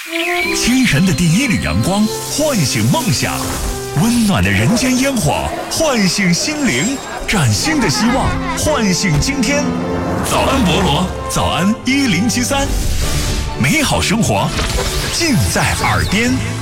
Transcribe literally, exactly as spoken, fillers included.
清晨的第一缕阳光唤醒梦想，温暖的人间烟火唤醒心灵，崭新的希望唤醒今天。早安博罗，早安一零七三，美好生活尽在耳边。